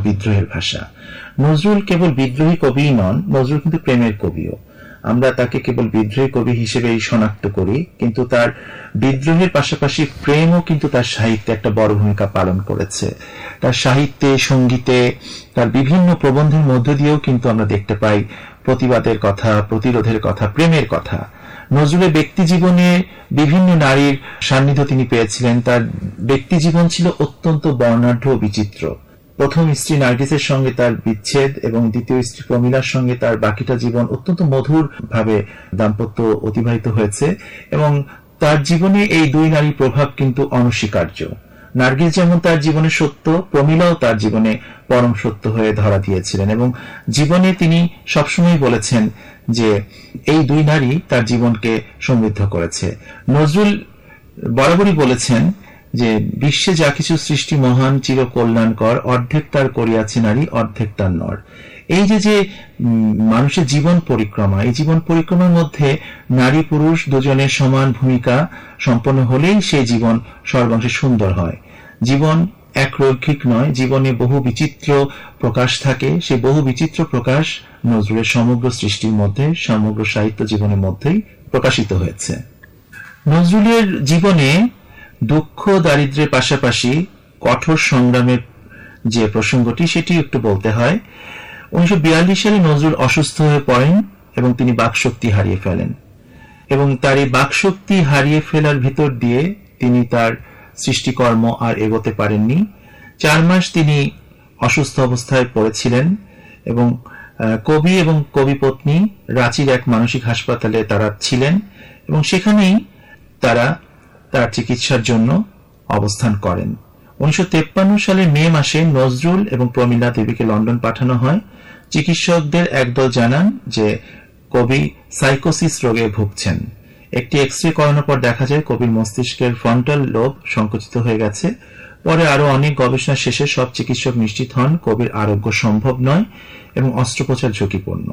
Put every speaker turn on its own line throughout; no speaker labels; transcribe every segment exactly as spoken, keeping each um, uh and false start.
বিদ্রোহের ভাষা। নজরুল কেবল বিদ্রোহী কবি নন, নজরুল কিন্তু প্রেমের কবিও। আমরা তাকে কেবল বিদ্রোহী কবি হিসেবেই শনাক্ত করি, কিন্তু তার বিদ্রোহের পাশাপাশি প্রেমও কিন্তু তার সাহিত্যে একটা বড় ভূমিকা পালন করেছে। তার সাহিত্যে, সঙ্গীতে, তার বিভিন্ন প্রবন্ধের মধ্য দিয়েও কিন্তু আমরা দেখতে পাই প্রতিবাদের কথা, প্রতিরোধের কথা, প্রেমের কথা। নজরুলের ব্যক্তি জীবনে বিভিন্ন নারীর সান্নিধ্য তিনি পেয়েছিলেন। তার ব্যক্তি জীবন ছিল অত্যন্ত বর্ণাঢ্য ও বিচিত্র। প্রথম স্ত্রী নার্গিসের সঙ্গে তার বিচ্ছেদ এবং দ্বিতীয় স্ত্রী প্রমীলার সঙ্গে তার বাকিটা জীবন অত্যন্ত মধুর ভাবে দাম্পত্য অতিবাহিত হয়েছে, এবং তার জীবনে এই দুই নারীর প্রভাব কিন্তু অনস্বীকার্য। নার্গিস যেমন তার জীবনে সত্য, প্রমীলাও তার জীবনে পরম সত্য হয়ে ধরা দিয়েছিলেন, এবং জীবনে তিনি সবসময় বলেছেন যে এই দুই নারী তার জীবনকে সমৃদ্ধ করেছে। নজরুল বরাবরই বলেছেন যে বিশ্বে যা কিছু সৃষ্টি মহান, চির কল্যাণকর, অর্ধেক তার করিয়াছে নারী, অর্ধেক তার নর। এই যে যে মানুষের জীবন পরিক্রমা, এই জীবন পরিক্রমার মধ্যে নারী পুরুষ দুজনের সমান ভূমিকা সম্পন্ন হলেই সেই জীবন সর্বাংশে সুন্দর হয়। জীবন একরৈখিক নয়, জীবনে বহু বিচিত্র প্রকাশ থাকে। সেই বহু বিচিত্র প্রকাশ নজরুলের সমগ্র সৃষ্টির মধ্যে, সমগ্র সাহিত্য জীবনের মধ্যেই প্রকাশিত হয়েছে। নজরুলের জীবনে দুঃখ দারিদ্র্যের পাশাপাশি কঠোর সংগ্রামের যে প্রসঙ্গটি, সেটি একটু বলতে হয়। উনিশশো বিয়াল্লিশ সালে নজরুল অসুস্থ হয়ে পড়েন এবং তিনি বাকশক্তি হারিয়ে ফেলেন, এবং তার এই বাকশক্তি হারিয়ে ফেলার ভিতর দিয়ে তিনি তার সৃষ্টিকর্ম আর এগোতে পারেননি। চার মাস তিনি অসুস্থ অবস্থায় পড়েছিলেন, এবং কবি এবং কবি পত্নী রাঁচির এক মানসিক হাসপাতালে তারা ছিলেন, এবং সেখানেই তারা তার চিকিৎসার জন্য অবস্থান করেন। উনিশশো তেপ্পান্ন সালের মে মাসে নজরুল এবং প্রমীলা দেবীকে লন্ডন পাঠানো হয়। চিকিৎসকদের একদল জানান যে কবি সাইকোসিস রোগে ভুগছেন। একটি এক্স রে করানোর পর দেখা যায় কবির মস্তিষ্কের ফ্রন্টাল লোব সংকুচিত হয়ে গেছে। পরে আরো অনেক গবেষণা শেষে সব চিকিৎসক নিশ্চিত হন কবির আরোগ্য সম্ভব নয় এবং অস্ত্রোপচার ঝুঁকিপূর্ণ।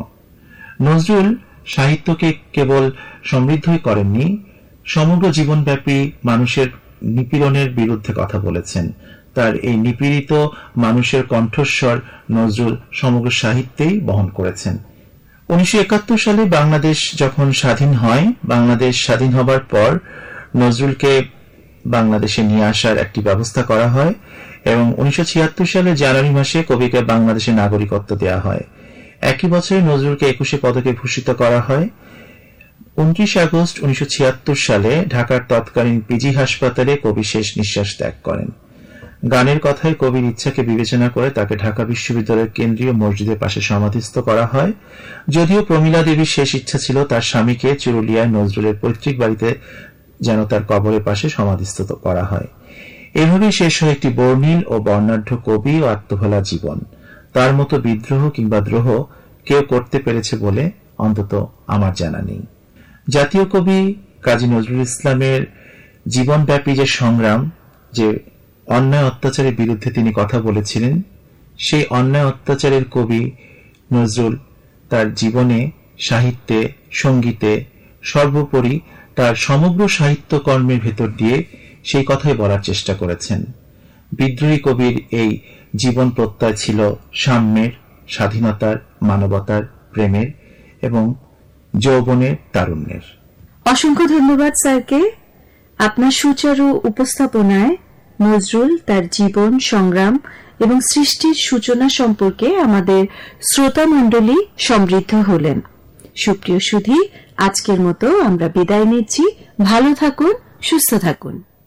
নজরুল সাহিত্যকে কেবল সমৃদ্ধই করেননি, সমগ্র জীবনব্যাপী মানুষের নিপীড়নের বিরুদ্ধে কথা বলেছেন। তার এই নিপীড়িত মানুষের কণ্ঠস্বর নজরুল সমগ্র সাহিত্যেই বহন করেছেন। উনিশশো একাত্তর সালে বাংলাদেশ যখন স্বাধীন হয়, বাংলাদেশ স্বাধীন হবার পর নজরুলকে বাংলাদেশে নিয়ে আসার একটি ব্যবস্থা করা হয়, এবং উনিশশো ছিয়াত্তর সালে জানুয়ারি মাসে কবিকে বাংলাদেশে নাগরিকত্ব দেওয়া হয়। একই বছরে নজরুলকে একুশে পদকে ভূষিত করা হয়। উনত্রিশ আগস্ট উনিশশো ছিয়াত্তর সালে ঢাকার তৎকালীন পিজি হাসপাতালে কবি শেষ নিঃশ্বাস ত্যাগ করেন। গানের কথায় কবির ইচ্ছাকে বিবেচনা করে তাকে ঢাকা বিশ্ববিদ্যালয়ের কেন্দ্রীয় মসজিদের পাশে সমাধিস্থ করা হয়। যদিও প্রমীলা দেবীর শেষ ইচ্ছা ছিল তার স্বামীকে চুরুলিয়ায় নজরুলের পৈতৃক বাড়িতে যেন তার কবরের পাশে সমাধিস্থ করা হয়। এভাবেই শেষ হয় একটি বর্ণিল ও বর্ণাঢ্য কবি ও আত্মভোলা জীবন। তার মতো বিদ্রোহ কিংবা দ্রোহ কেউ করতে পেরেছে বলে অন্তত আমার জানা নেই। জাতীয় কবি কাজী নজরুল ইসলামের জীবনব্যাপী যে সংগ্রাম, যে অন্যায় অত্যাচারের বিরুদ্ধে তিনি কথা বলেছিলেন, সেই অন্যায় অত্যাচারের কবি নজরুল তার জীবনে, সাহিত্যে, সঙ্গীতে, সর্বোপরি তার সমগ্র সাহিত্য কর্মের ভেতর দিয়ে সেই কথাই বলার চেষ্টা করেছেন। বিদ্রোহী কবির এই জীবন প্রত্যয় ছিল সাম্যের, স্বাধীনতার, মানবতার, প্রেমের এবং যৌবনের, তারুণ্যের।
অসংখ্য ধন্যবাদ স্যারকে। আপনার সুচারু উপস্থাপনায় নজরুল, তার জীবন, সংগ্রাম এবং সৃষ্টির সূচনা সম্পর্কে আমাদের শ্রোতা মণ্ডলী সমৃদ্ধ হলেন। সুপ্রিয় সুধী, আজকের মতো আমরা বিদায় নিচ্ছি। ভালো থাকুন, সুস্থ থাকুন।